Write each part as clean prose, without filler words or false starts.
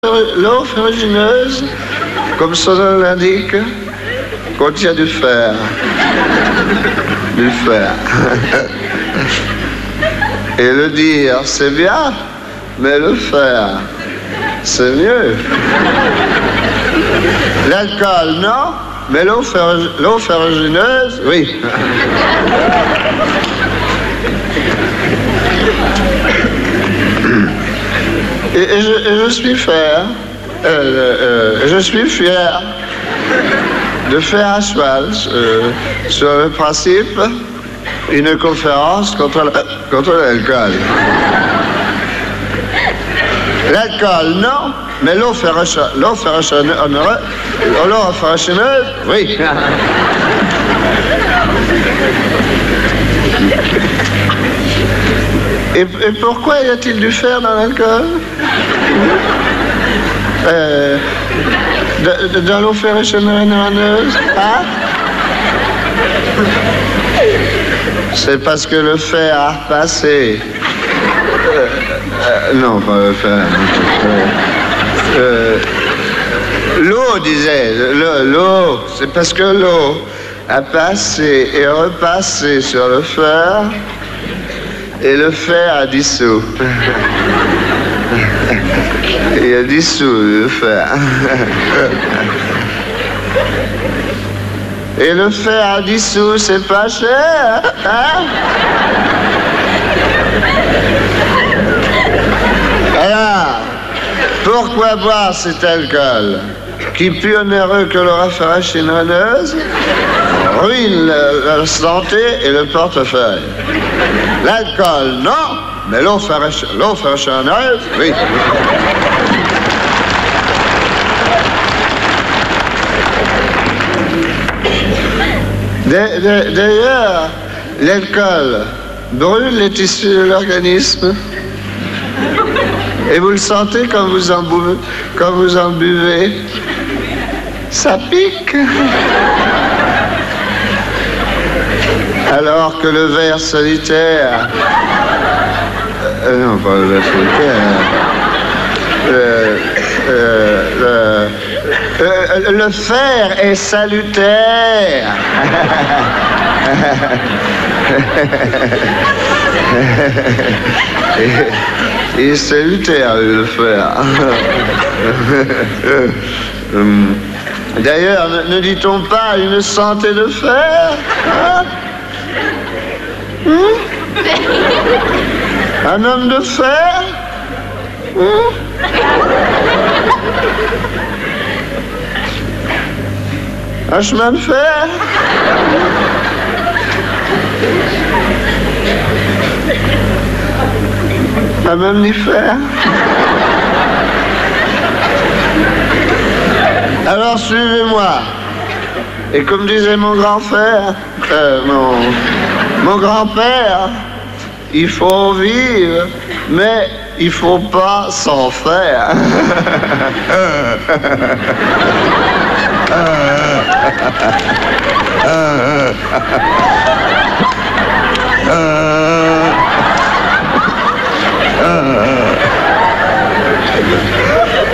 L'eau ferrugineuse, comme son nom l'indique, contient du fer. Du fer. Et le dire, c'est bien, mais le faire, c'est mieux. L'alcool, non, mais l'eau ferrugineuse, oui. Et je suis fier, je suis fier de faire à cheval sur le principe une conférence contre l'alcool. L'alcool, non, mais l'eau ferrugineuse, oui. Et pourquoi y a-t-il du fer dans l'alcool? Dans l'eau ferrugineuse, hein? C'est parce que le fer a repassé. Non, pas le fer. L'eau, disait, l'eau, c'est parce que l'eau a passé et repassé sur le fer. Et le fer a dissous. Il a dissous le fer. Et le fer a dissous, c'est pas cher, hein? Alors, pourquoi boire cet alcool qui, plus onéreux que l'eau ferrugineuse, ruine la santé et le portefeuille? L'alcool, non, mais l'eau ferrugineuse, oui. D'ailleurs, l'alcool brûle les tissus de l'organisme. Et vous le sentez quand vous en buvez. Ça pique. Alors que le ver solitaire... non, pas le ver solitaire. Le fer est salutaire. Il est salutaire, le fer. D'ailleurs, ne dit-on pas une santé de fer, hein? Un homme de fer? Un chemin de fer? Un mammifère? Alors suivez-moi. Et comme disait mon grand-père, mon grand-père, il faut vivre, mais il faut pas s'en faire.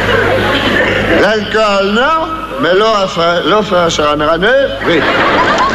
L'alcool, non, mais l'eau ferrugineuse, oui.